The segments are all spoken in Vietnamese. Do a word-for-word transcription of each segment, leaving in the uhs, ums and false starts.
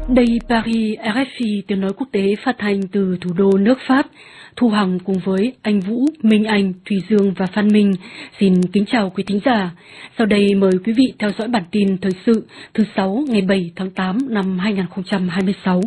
Đây Paris, rờ ép i tiếng nói quốc tế phát thanh từ thủ đô nước Pháp. Thu Hằng cùng với anh Vũ, Minh Anh, Thùy Dương và Phan Minh xin kính chào quý thính giả. Sau đây mời quý vị theo dõi bản tin thời sự thứ sáu ngày bảy tháng tám năm hai nghìn không trăm hai mươi sáu.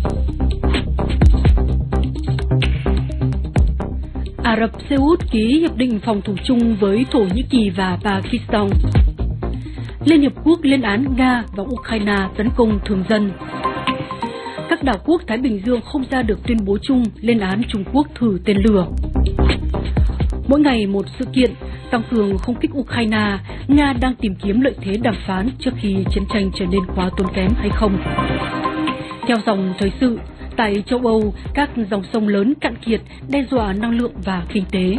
Ả Rập Xê Út ký hiệp định phòng thủ chung với Thổ Nhĩ Kỳ và Pakistan. Liên Hiệp Quốc lên án Nga và Ukraine tấn công thường dân. Các đảo quốc Thái Bình Dương không ra được tuyên bố chung lên án Trung Quốc thử tên lửa. Mỗi ngày một sự kiện, tăng cường không kích Ukraine, Nga đang tìm kiếm lợi thế đàm phán trước khi chiến tranh trở nên quá tốn kém hay không. Theo dòng thời sự, tại châu Âu, các dòng sông lớn cạn kiệt đe dọa năng lượng và kinh tế.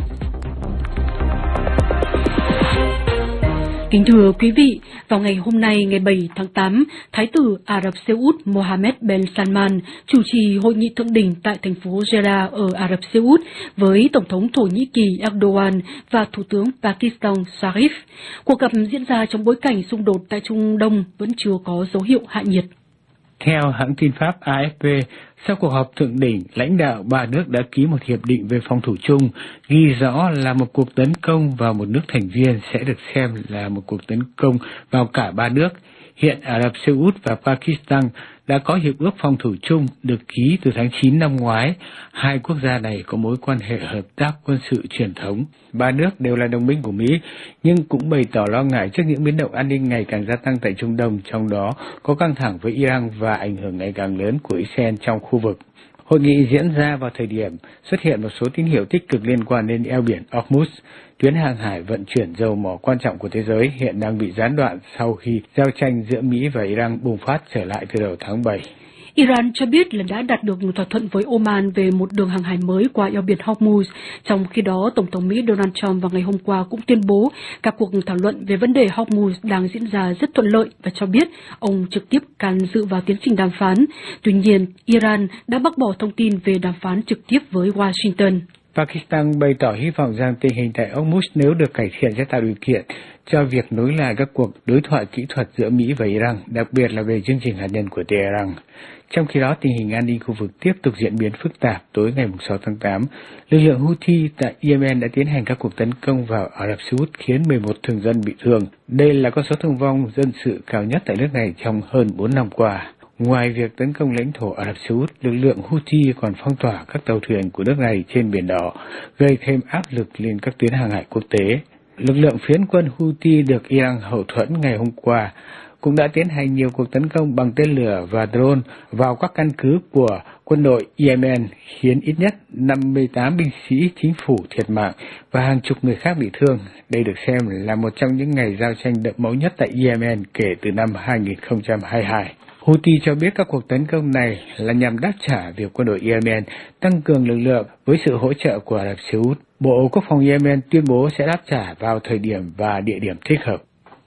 Kính thưa quý vị, vào ngày hôm nay, ngày bảy tháng tám, Thái tử Ả Rập Xê Út Mohammed bin Salman chủ trì hội nghị thượng đỉnh tại thành phố Jeddah ở Ả Rập Xê Út với Tổng thống Thổ Nhĩ Kỳ Erdogan và Thủ tướng Pakistan Sharif. Cuộc gặp diễn ra trong bối cảnh xung đột tại Trung Đông vẫn chưa có dấu hiệu hạ nhiệt. Theo hãng tin Pháp A F P, sau cuộc họp thượng đỉnh, lãnh đạo ba nước đã ký một hiệp định về phòng thủ chung, ghi rõ là một cuộc tấn công vào một nước thành viên sẽ được xem là một cuộc tấn công vào cả ba nước. Hiện Ả Rập Xê Út và Pakistan đã có hiệp ước phòng thủ chung được ký từ tháng chín năm ngoái. Hai quốc gia này có mối quan hệ hợp tác quân sự truyền thống. Ba nước đều là đồng minh của Mỹ, nhưng cũng bày tỏ lo ngại trước những biến động an ninh ngày càng gia tăng tại Trung Đông, trong đó có căng thẳng với Iran và ảnh hưởng ngày càng lớn của Israel trong khu vực. Hội nghị diễn ra vào thời điểm xuất hiện một số tín hiệu tích cực liên quan đến eo biển Hormuz. Tuyến hàng hải vận chuyển dầu mỏ quan trọng của thế giới hiện đang bị gián đoạn sau khi giao tranh giữa Mỹ và Iran bùng phát trở lại từ đầu tháng bảy. Iran cho biết là đã đạt được một thỏa thuận với Oman về một đường hàng hải mới qua eo biển Hormuz. Trong khi đó, Tổng thống Mỹ Donald Trump vào ngày hôm qua cũng tuyên bố các cuộc thảo luận về vấn đề Hormuz đang diễn ra rất thuận lợi và cho biết ông trực tiếp can dự vào tiến trình đàm phán. Tuy nhiên, Iran đã bác bỏ thông tin về đàm phán trực tiếp với Washington. Pakistan bày tỏ hy vọng rằng tình hình tại Hormuz nếu được cải thiện sẽ tạo điều kiện cho việc nối lại các cuộc đối thoại kỹ thuật giữa Mỹ và Iran, đặc biệt là về chương trình hạt nhân của Tehran. Trong khi đó, tình hình an ninh khu vực tiếp tục diễn biến phức tạp. Tối ngày sáu tháng tám, lực lượng Houthi tại Yemen đã tiến hành các cuộc tấn công vào Ả Rập Xê Út khiến mười một thường dân bị thương. Đây là con số thương vong dân sự cao nhất tại nước này trong hơn bốn năm qua. Ngoài việc tấn công lãnh thổ Ả Rập Xê Út, lực lượng Houthi còn phong tỏa các tàu thuyền của nước này trên Biển Đỏ, gây thêm áp lực lên các tuyến hàng hải quốc tế. Lực lượng phiến quân Houthi được Iran hậu thuẫn ngày hôm qua cũng đã tiến hành nhiều cuộc tấn công bằng tên lửa và drone vào các căn cứ của quân đội Yemen, khiến ít nhất năm mươi tám binh sĩ chính phủ thiệt mạng và hàng chục người khác bị thương. Đây được xem là một trong những ngày giao tranh đẫm máu nhất tại Yemen kể từ năm hai nghìn không trăm hai mươi hai. Houthi cho biết các cuộc tấn công này là nhằm đáp trả việc quân đội Yemen tăng cường lực lượng với sự hỗ trợ của Ả Rập Xê Út. Bộ Quốc phòng Yemen tuyên bố sẽ đáp trả vào thời điểm và địa điểm thích hợp.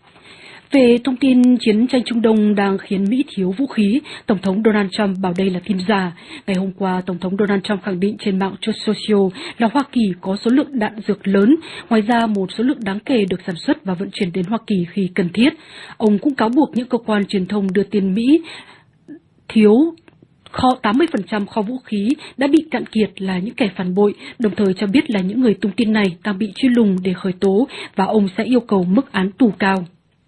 Về thông tin chiến tranh Trung Đông đang khiến Mỹ thiếu vũ khí, Tổng thống Donald Trump bảo đây là tin giả. Ngày hôm qua, Tổng thống Donald Trump khẳng định trên mạng Truth Social là Hoa Kỳ có số lượng đạn dược lớn, ngoài ra một số lượng đáng kể được sản xuất và vận chuyển đến Hoa Kỳ khi cần thiết. Ông cũng cáo buộc những cơ quan truyền thông đưa tin Mỹ thiếu kho tám mươi phần trăm kho vũ khí đã bị cạn kiệt là những kẻ phản bội, đồng thời cho biết là những người tung tin này đang bị truy lùng để khởi tố và ông sẽ yêu cầu mức án tù cao.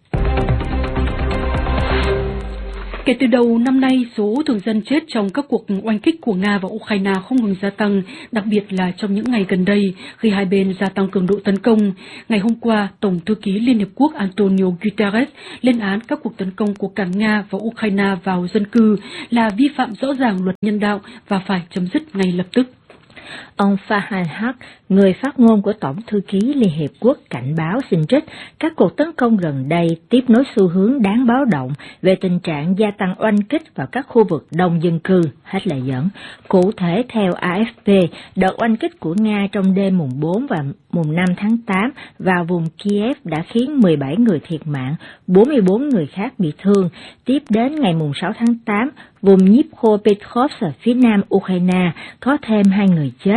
Kể từ đầu năm nay, số thường dân chết trong các cuộc oanh kích của Nga và Ukraine không ngừng gia tăng, đặc biệt là trong những ngày gần đây, khi hai bên gia tăng cường độ tấn công. Ngày hôm qua, Tổng thư ký Liên Hiệp Quốc Antonio Guterres lên án các cuộc tấn công của cả Nga và Ukraine vào dân cư là vi phạm rõ ràng luật nhân đạo và phải chấm dứt ngay lập tức. Ông Farhan Haq, người phát ngôn của Tổng thư ký Liên Hiệp Quốc, cảnh báo xin trích các cuộc tấn công gần đây tiếp nối xu hướng đáng báo động về tình trạng gia tăng oanh kích vào các khu vực đông dân cư. Hết lời dẫn. Cụ thể, theo A F P, đợt oanh kích của Nga trong đêm mùng bốn và mùng năm tháng tám vào vùng Kiev đã khiến mười bảy người thiệt mạng, bốn mươi bốn người khác bị thương. Tiếp đến ngày mùng sáu tháng tám, vùng Dnipropetrovsk ở phía nam Ukraine có thêm hai người chết.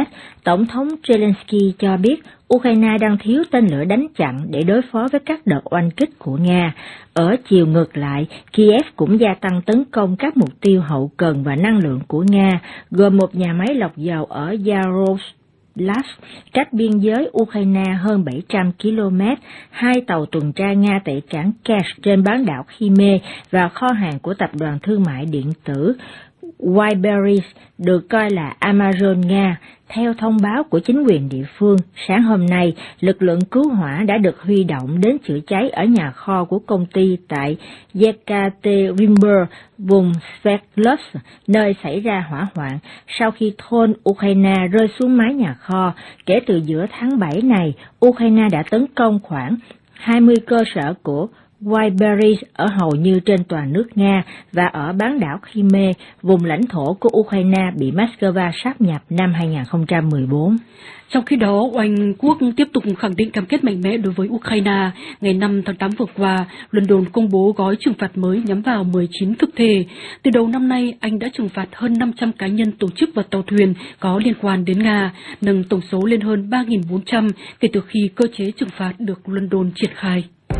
Tổng thống Zelensky cho biết Ukraine đang thiếu tên lửa đánh chặn để đối phó với các đợt oanh kích của Nga. Ở chiều ngược lại, Kiev cũng gia tăng tấn công các mục tiêu hậu cần và năng lượng của Nga, gồm một nhà máy lọc dầu ở Yaroslav, cách biên giới Ukraine hơn bảy trăm ki lô mét, hai tàu tuần tra Nga tại cảng Kerch trên bán đảo Crimea và kho hàng của tập đoàn thương mại điện tử Wildberries, được coi là Amazon Nga. Theo thông báo của chính quyền địa phương, sáng hôm nay, lực lượng cứu hỏa đã được huy động đến chữa cháy ở nhà kho của công ty tại Yekaterinburg, vùng Sverdlovsk, nơi xảy ra hỏa hoạn, sau khi thôn Ukraine rơi xuống mái nhà kho. Kể từ giữa tháng bảy này, Ukraine đã tấn công khoảng hai mươi cơ sở của Wildberries ở hầu như trên toàn nước Nga và ở bán đảo Crimea, vùng lãnh thổ của Ukraine bị Moscow sáp nhập năm hai không một bốn. Trong khi đó, Oanh quốc tiếp tục khẳng định cam kết mạnh mẽ đối với Ukraine. Ngày năm tháng tám vừa qua, London công bố gói trừng phạt mới nhắm vào mười chín thực thể. Từ đầu năm nay, Anh đã trừng phạt hơn năm trăm cá nhân, tổ chức và tàu thuyền có liên quan đến Nga, nâng tổng số lên hơn ba nghìn bốn trăm kể từ khi cơ chế trừng phạt được London triển khai.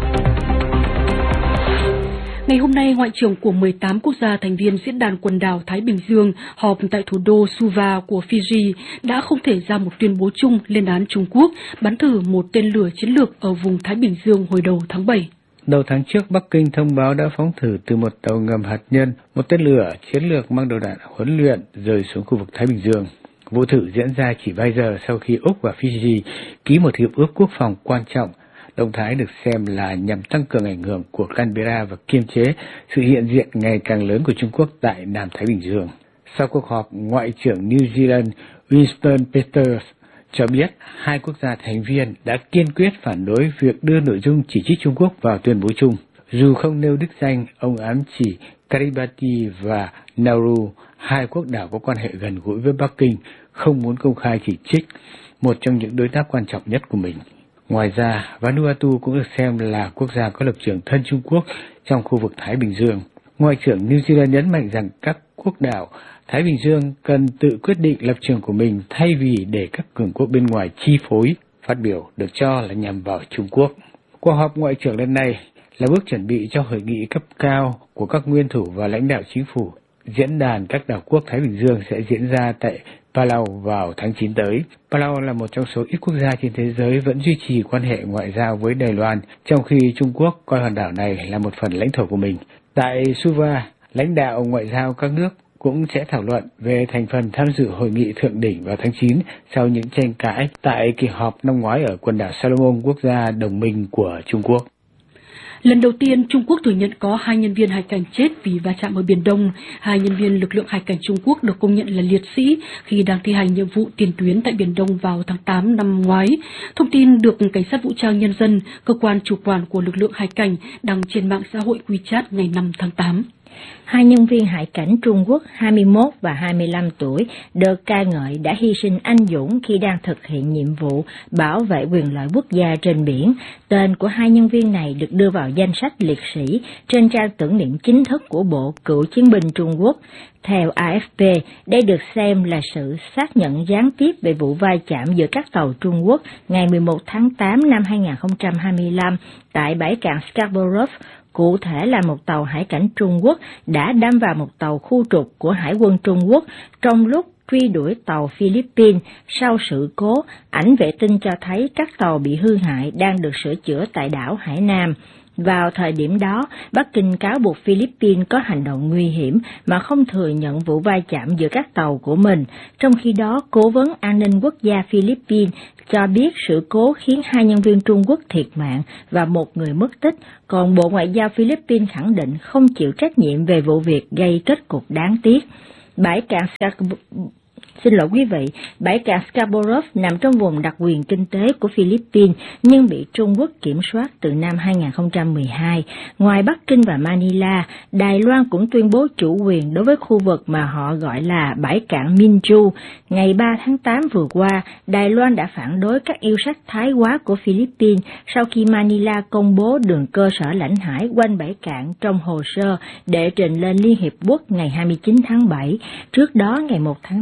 Ngày hôm nay, Ngoại trưởng của mười tám quốc gia thành viên Diễn đàn Quần đảo Thái Bình Dương họp tại thủ đô Suva của Fiji đã không thể ra một tuyên bố chung lên án Trung Quốc bắn thử một tên lửa chiến lược ở vùng Thái Bình Dương hồi đầu tháng bảy. Đầu tháng trước, Bắc Kinh thông báo đã phóng thử từ một tàu ngầm hạt nhân, một tên lửa chiến lược mang đầu đạn huấn luyện rơi xuống khu vực Thái Bình Dương. Vụ thử diễn ra chỉ vài giờ sau khi Úc và Fiji ký một hiệp ước quốc phòng quan trọng. Động thái được xem là nhằm tăng cường ảnh hưởng của Canberra và kiềm chế sự hiện diện ngày càng lớn của Trung Quốc tại Nam Thái Bình Dương. Sau cuộc họp, Ngoại trưởng New Zealand Winston Peters cho biết hai quốc gia thành viên đã kiên quyết phản đối việc đưa nội dung chỉ trích Trung Quốc vào tuyên bố chung. Dù không nêu đích danh, ông ám chỉ Kiribati và Nauru, hai quốc đảo có quan hệ gần gũi với Bắc Kinh, không muốn công khai chỉ trích một trong những đối tác quan trọng nhất của mình. Ngoài ra, Vanuatu cũng được xem là quốc gia có lập trường thân Trung Quốc trong khu vực Thái Bình Dương. Ngoại trưởng New Zealand nhấn mạnh rằng các quốc đảo Thái Bình Dương cần tự quyết định lập trường của mình thay vì để các cường quốc bên ngoài chi phối. Phát biểu được cho là nhằm vào Trung Quốc. Cuộc họp ngoại trưởng lần này là bước chuẩn bị cho hội nghị cấp cao của các nguyên thủ và lãnh đạo chính phủ. Diễn đàn các đảo quốc Thái Bình Dương sẽ diễn ra tại Palau vào tháng chín tới. Palau là một trong số ít quốc gia trên thế giới vẫn duy trì quan hệ ngoại giao với Đài Loan, trong khi Trung Quốc coi hòn đảo này là một phần lãnh thổ của mình. Tại Suva, lãnh đạo ngoại giao các nước cũng sẽ thảo luận về thành phần tham dự hội nghị thượng đỉnh vào tháng chín sau những tranh cãi tại kỳ họp năm ngoái ở quần đảo Salomon, quốc gia đồng minh của Trung Quốc. Lần đầu tiên, Trung Quốc thừa nhận có hai nhân viên hải cảnh chết vì va chạm ở Biển Đông. Hai nhân viên lực lượng hải cảnh Trung Quốc được công nhận là liệt sĩ khi đang thi hành nhiệm vụ tiền tuyến tại Biển Đông vào tháng tám năm ngoái. Thông tin được Cảnh sát Vũ trang Nhân dân, cơ quan chủ quản của lực lượng hải cảnh, đăng trên mạng xã hội WeChat ngày năm tháng tám. Hai nhân viên hải cảnh Trung Quốc hai mươi mốt và hai mươi lăm tuổi được ca ngợi đã hy sinh anh dũng khi đang thực hiện nhiệm vụ bảo vệ quyền lợi quốc gia trên biển. Tên của hai nhân viên này được đưa vào danh sách liệt sĩ trên trang tưởng niệm chính thức của Bộ Cựu chiến binh Trung Quốc. Theo a ép pê, đây được xem là sự xác nhận gián tiếp về vụ va chạm giữa các tàu Trung Quốc ngày mười một tháng tám năm hai nghìn không trăm hai mươi lăm tại bãi cạn Scarborough. Cụ thể là một tàu hải cảnh Trung Quốc đã đâm vào một tàu khu trục của Hải quân Trung Quốc trong lúc truy đuổi tàu Philippines. Sau sự cố, ảnh vệ tinh cho thấy các tàu bị hư hại đang được sửa chữa tại đảo Hải Nam. Vào thời điểm đó, Bắc Kinh cáo buộc Philippines có hành động nguy hiểm mà không thừa nhận vụ va chạm giữa các tàu của mình. Trong khi đó, Cố vấn An ninh Quốc gia Philippines cho biết sự cố khiến hai nhân viên Trung Quốc thiệt mạng và một người mất tích, còn Bộ Ngoại giao Philippines khẳng định không chịu trách nhiệm về vụ việc gây kết cục đáng tiếc. Bãi cạn Scarborough Xin lỗi quý vị, bãi cạn Scarborough nằm trong vùng đặc quyền kinh tế của Philippines nhưng bị Trung Quốc kiểm soát từ năm hai nghìn không trăm mười hai. Ngoài Bắc Kinh và Manila, Đài Loan cũng tuyên bố chủ quyền đối với khu vực mà họ gọi là bãi cạn Minju. Ngày ba tháng tám vừa qua, Đài Loan đã phản đối các yêu sách thái quá của Philippines sau khi Manila công bố đường cơ sở lãnh hải quanh bãi cạn trong hồ sơ để trình lên Liên Hiệp Quốc ngày hai mươi chín tháng bảy. Trước đó, ngày một tháng tám,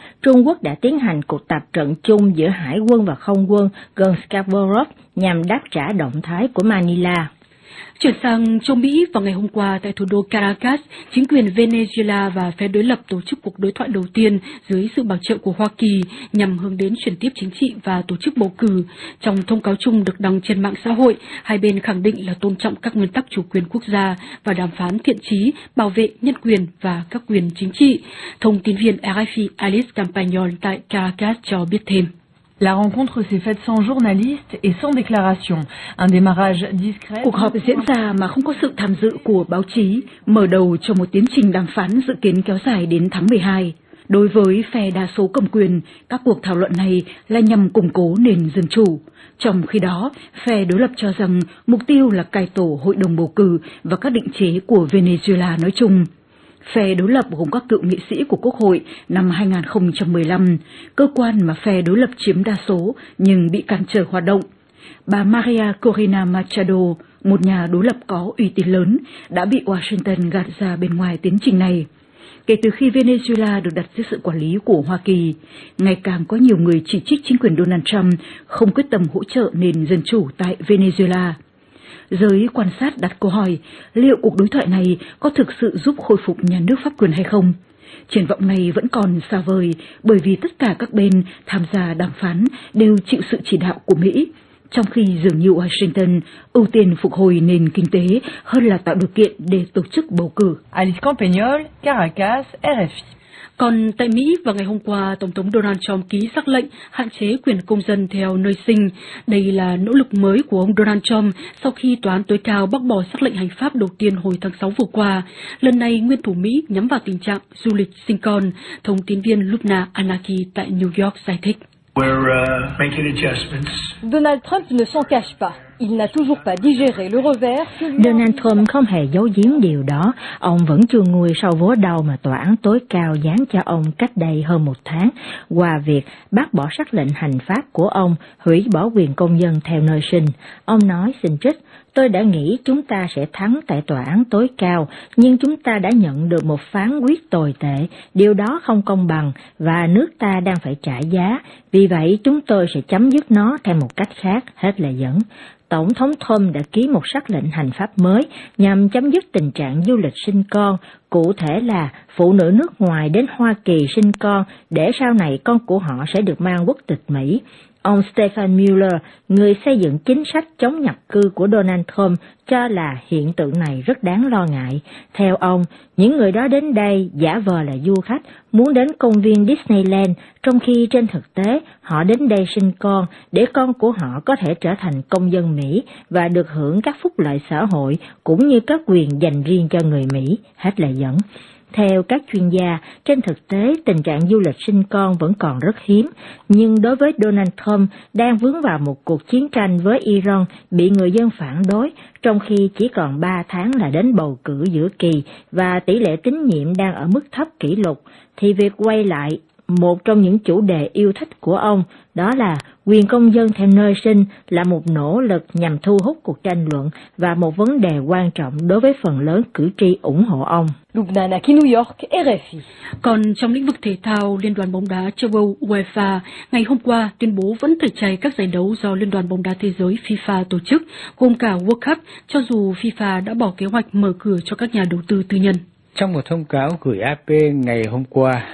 Trung Quốc đã tiến hành cuộc tập trận chung giữa hải quân và không quân gần Scarborough nhằm đáp trả động thái của Manila. Chuyển sang châu Mỹ, vào ngày hôm qua tại thủ đô Caracas, chính quyền Venezuela và phe đối lập tổ chức cuộc đối thoại đầu tiên dưới sự bảo trợ của Hoa Kỳ nhằm hướng đến chuyển tiếp chính trị và tổ chức bầu cử. Trong thông cáo chung được đăng trên mạng xã hội, hai bên khẳng định là tôn trọng các nguyên tắc chủ quyền quốc gia và đàm phán thiện chí, bảo vệ nhân quyền và các quyền chính trị. Thông tin viên R F I Alice Campagnol tại Caracas cho biết thêm. La rencontre s'est faite sans journalistes et sans déclaration. Un démarrage discret. Cuộc họp diễn ra mà không có sự tham dự của báo chí, mở đầu cho một tiến trình đàm phán dự kiến kéo dài đến tháng mười hai. Đối với phe đa số cầm quyền, các cuộc thảo luận này là nhằm củng cố nền dân chủ. Trong khi đó, phe đối lập cho rằng mục tiêu là cải tổ hội đồng bầu cử và các định chế của Venezuela nói chung. Phe đối lập gồm các cựu nghị sĩ của Quốc hội năm hai nghìn không trăm mười lăm, cơ quan mà phe đối lập chiếm đa số nhưng bị cản trở hoạt động. Bà Maria Corina Machado, một nhà đối lập có uy tín lớn, đã bị Washington gạt ra bên ngoài tiến trình này. Kể từ khi Venezuela được đặt dưới sự quản lý của Hoa Kỳ, ngày càng có nhiều người chỉ trích chính quyền Donald Trump không quyết tâm hỗ trợ nền dân chủ tại Venezuela. Giới quan sát đặt câu hỏi liệu cuộc đối thoại này có thực sự giúp khôi phục nhà nước pháp quyền hay không? Triển vọng này vẫn còn xa vời bởi vì tất cả các bên tham gia đàm phán đều chịu sự chỉ đạo của Mỹ, trong khi dường như Washington ưu tiên phục hồi nền kinh tế hơn là tạo điều kiện để tổ chức bầu cử. Alice Campagnol, Caracas, R F I. Còn tại Mỹ, vào ngày hôm qua, Tổng thống Donald Trump ký sắc lệnh hạn chế quyền công dân theo nơi sinh. Đây là nỗ lực mới của ông Donald Trump sau khi Tòa án tối cao bác bỏ sắc lệnh hành pháp đầu tiên hồi tháng sáu vừa qua. Lần này, nguyên thủ Mỹ nhắm vào tình trạng du lịch sinh con. Thông tin viên Lubna Anaki tại New York giải thích. We're uh, making adjustments. Donald Trump ne s'en cache pas. Il n'a toujours pas digéré le revers. Donald Trump không hề giấu giếm điều đó. Ông vẫn chưa nguôi sau vố đau mà tòa án tối cao giáng cho ông cách đây hơn một tháng qua việc bác bỏ sắc lệnh hành pháp của ông hủy bỏ quyền công dân theo nơi sinh. Ông nói, xin trích, tôi đã nghĩ chúng ta sẽ thắng tại tòa án tối cao, nhưng chúng ta đã nhận được một phán quyết tồi tệ. Điều đó không công bằng và nước ta đang phải trả giá. Vì vậy chúng tôi sẽ chấm dứt nó theo một cách khác, hết lời dẫn. Tổng thống Trump đã ký một sắc lệnh hành pháp mới nhằm chấm dứt tình trạng du lịch sinh con, cụ thể là phụ nữ nước ngoài đến Hoa Kỳ sinh con để sau này con của họ sẽ được mang quốc tịch Mỹ. Ông Stephen Miller, người xây dựng chính sách chống nhập cư của Donald Trump, cho là hiện tượng này rất đáng lo ngại. Theo ông, những người đó đến đây giả vờ là du khách, muốn đến công viên Disneyland, trong khi trên thực tế họ đến đây sinh con để con của họ có thể trở thành công dân Mỹ và được hưởng các phúc lợi xã hội cũng như các quyền dành riêng cho người Mỹ, hết lời dẫn. Theo các chuyên gia, trên thực tế tình trạng du lịch sinh con vẫn còn rất hiếm, nhưng đối với Donald Trump đang vướng vào một cuộc chiến tranh với Iran bị người dân phản đối, trong khi chỉ còn ba tháng là đến bầu cử giữa kỳ và tỷ lệ tín nhiệm đang ở mức thấp kỷ lục, thì việc quay lại một trong những chủ đề yêu thích của ông, đó là quyền công dân theo nơi sinh, là một nỗ lực nhằm thu hút cuộc tranh luận và một vấn đề quan trọng đối với phần lớn cử tri ủng hộ ông. Lubna Anaki, New York, R F I. Còn trong lĩnh vực thể thao, Liên đoàn bóng đá châu Âu UEFA ngày hôm qua tuyên bố vẫn tẩy chay các giải đấu do Liên đoàn bóng đá thế giới FIFA tổ chức, gồm cả World Cup, cho dù FIFA đã bỏ kế hoạch mở cửa cho các nhà đầu tư tư nhân. Trong một thông cáo gửi a pê ngày hôm qua,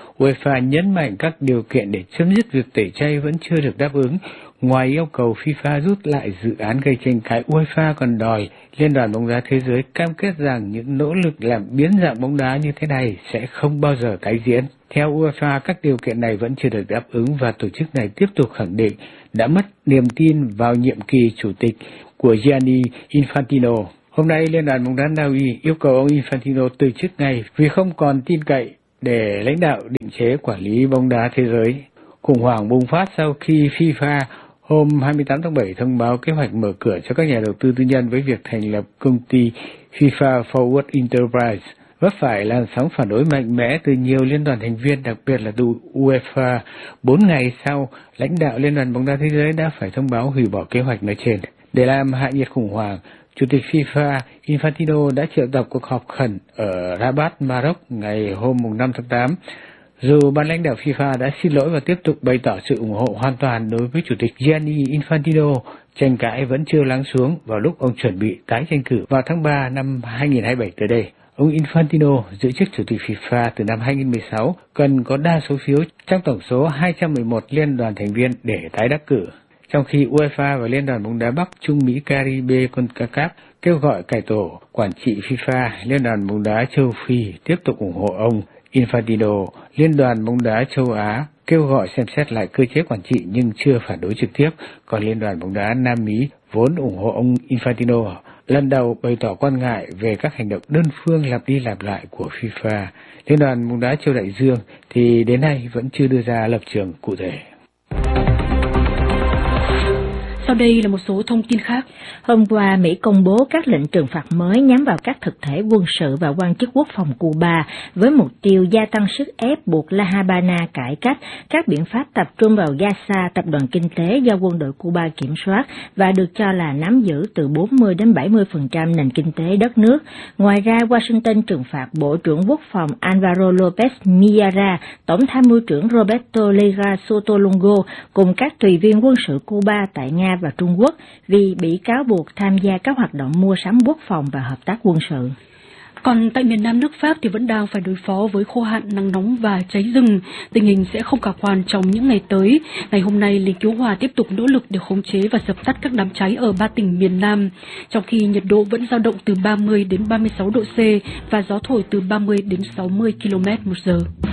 UEFA nhấn mạnh các điều kiện để chấm dứt việc tẩy chay vẫn chưa được đáp ứng. Ngoài yêu cầu FIFA rút lại dự án gây tranh cãi, UEFA còn đòi Liên đoàn bóng đá thế giới cam kết rằng những nỗ lực làm biến dạng bóng đá như thế này sẽ không bao giờ tái diễn. Theo UEFA, các điều kiện này vẫn chưa được đáp ứng và tổ chức này tiếp tục khẳng định đã mất niềm tin vào nhiệm kỳ chủ tịch của Gianni Infantino. Hôm nay, Liên đoàn bóng đá Na Uy yêu cầu ông Infantino từ chức ngay vì không còn tin cậy để lãnh đạo định chế quản lý bóng đá thế giới. Khủng hoảng bùng phát sau khi FIFA hôm hai mươi tám tháng bảy thông báo kế hoạch mở cửa cho các nhà đầu tư tư nhân với việc thành lập công ty FIFA Forward Enterprise, vấp phải làn sóng phản đối mạnh mẽ từ nhiều liên đoàn thành viên, đặc biệt là từ UEFA. Bốn ngày sau, lãnh đạo Liên đoàn bóng đá thế giới đã phải thông báo hủy bỏ kế hoạch nói trên. Để làm hạ nhiệt khủng hoảng, Chủ tịch FIFA Infantino đã triệu tập cuộc họp khẩn ở Rabat, Maroc ngày hôm năm tháng tám. Dù ban lãnh đạo FIFA đã xin lỗi và tiếp tục bày tỏ sự ủng hộ hoàn toàn đối với Chủ tịch Gianni Infantino, tranh cãi vẫn chưa lắng xuống vào lúc ông chuẩn bị tái tranh cử vào tháng ba năm hai nghìn không trăm hai mươi bảy tới đây. Ông Infantino giữ chức Chủ tịch FIFA từ năm hai nghìn không trăm mười sáu, cần có đa số phiếu trong tổng số hai trăm mười một liên đoàn thành viên để tái đắc cử. Trong khi UEFA và Liên đoàn bóng đá Bắc Trung Mỹ Caribe CONCACAF kêu gọi cải tổ quản trị FIFA, Liên đoàn bóng đá châu Phi tiếp tục ủng hộ ông Infantino. Liên đoàn bóng đá châu Á kêu gọi xem xét lại cơ chế quản trị nhưng chưa phản đối trực tiếp, còn Liên đoàn bóng đá Nam Mỹ vốn ủng hộ ông Infantino lần đầu bày tỏ quan ngại về các hành động đơn phương lặp đi lặp lại của FIFA. Liên đoàn bóng đá châu Đại Dương thì đến nay vẫn chưa đưa ra lập trường cụ thể. Sau đây là một số thông tin khác. Hôm qua, Mỹ công bố các lệnh trừng phạt mới nhắm vào các thực thể quân sự và quan chức quốc phòng Cuba với mục tiêu gia tăng sức ép buộc La Habana cải cách các biện pháp tập trung vào Gaza, tập đoàn kinh tế do quân đội Cuba kiểm soát và được cho là nắm giữ từ bốn mươi đến bảy mươi phần trăm nền kinh tế đất nước. Ngoài ra, Washington trừng phạt Bộ trưởng Quốc phòng Alvaro López Millares, Tổng tham mưu trưởng Roberto Legarda Sotolongo cùng các tùy viên quân sự Cuba tại Nga và Trung Quốc vì bị cáo buộc tham gia các hoạt động mua sắm quốc phòng và hợp tác quân sự. Còn tại miền Nam nước Pháp thì vẫn đang phải đối phó với khô hạn, nắng nóng và cháy rừng. Tình hình sẽ không khả quan trong những ngày tới. Ngày hôm nay, lính cứu hỏa tiếp tục nỗ lực để khống chế và dập tắt các đám cháy ở ba tỉnh miền Nam, trong khi nhiệt độ vẫn dao động từ ba mươi đến ba mươi sáu độ C và gió thổi từ ba mươi đến sáu mươi ki lô mét một giờ.